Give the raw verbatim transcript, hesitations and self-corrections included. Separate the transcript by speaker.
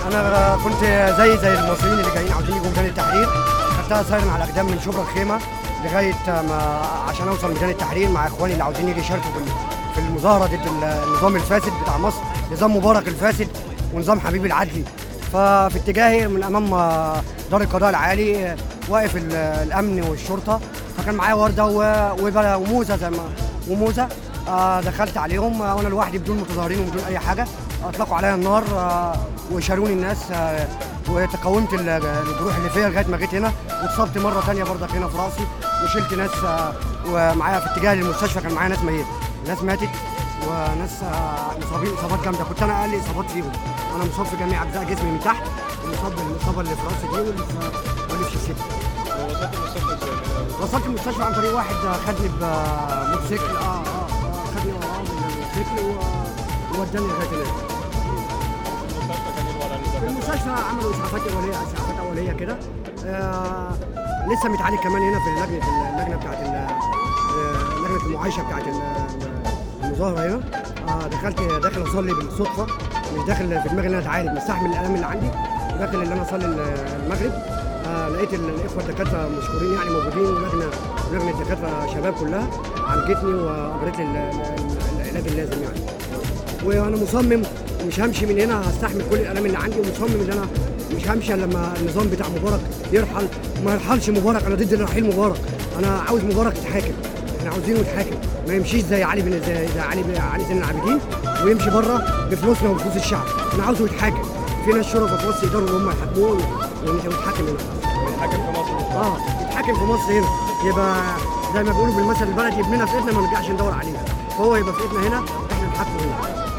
Speaker 1: انا كنت زي زي المصريين اللي جايين عاوزين يجوا ميدان التحرير، خدتها سايرن على الاقدام من شبرا الخيمه لغايه ما عشان اوصل ميدان التحرير مع اخواني اللي عاوزين يجي يشاركوا في المظاهره ضد النظام الفاسد بتاع مصر، نظام مبارك الفاسد ونظام حبيب العدلي. ففي اتجاهي من امام دار القضاء العالي واقف الامن والشرطه، فكان معايا ورده وموزه زي ما وموزه دخلت عليهم وانا لوحدي بدون متظاهرين وبدون اي حاجه، اطلقوا عليا النار وشاروني الناس، وتقاومت الجروح اللي فيها لغايه ما جيت هنا، واتصبت مره ثانيه برضك هنا في راسي، وشلت ناس ومعايا في اتجاه للمستشفى، كان معايا ناس ميته، ناس ماتت وناس مصابين اصابات جامده، كنت انا اقل اصابات فيهم، انا مصاب في جميع اجزاء جسمي من تحت، ومصاب بالاصابه اللي في راسي دي واللي في شفتي.
Speaker 2: وصلت المستشفى ازاي؟
Speaker 1: وصلت المستشفى عن طريق واحد خدني بموتوسيكل، اه اه خدني وراه بالموتوسيكل ووداني لغايه هناك. في المستشفى عملوا اسعافات اوليه اسعافات اوليه كده، آه لسه متعالج كمان هنا في لجنه اللجنه بتاعت لجنه المعايشه بتاعت المظاهره هنا. آه دخلت داخل اصلي بالصدفه، مش داخل في دماغي ان انا اتعالج، مستحمل الالم اللي عندي، داخل ان انا اصلي المغرب. آه لقيت الاخوه الدكاتره مشكورين يعني موجودين، ولجنه لجنه الدكاتره شباب كلها عالجتني وقدرت لي العلاج اللازم يعني. وانا مصمم مش همشي من هنا، هستحمل كل الالام اللي عندي، ومصمم ان انا مش همشي لما النظام بتاع مبارك يرحل. ما يرحلش مبارك، انا ضد رحيل مبارك، انا عاوز مبارك يتحاكم، احنا عاوزينه يتحاكم، ما يمشيش زي علي بن زي, زي علي علي زين العابدين ويمشي بره بفلوسنا وفلوس الشعب، انا عاوزه يتحاكم. في ناس شرطه في مصر يقدروا ان هم يحاكموه ويتحاكم هنا.
Speaker 2: يتحاكم في مصر؟
Speaker 1: اه يتحاكم في مصر هنا، يبقى زي ما بيقولوا بالمثل البلدي ابننا في ايدنا ما نرجعش ندور عليه، فهو يبقى في ايدنا هنا، احنا نحاكمه هنا.